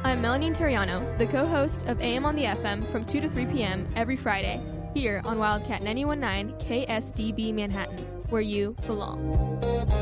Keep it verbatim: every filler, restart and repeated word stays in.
I'm Melanie Terriano, the co-host of A M on the F M from two to three p.m. every Friday, here on Wildcat ninety-one point nine K S D B Manhattan, where you belong.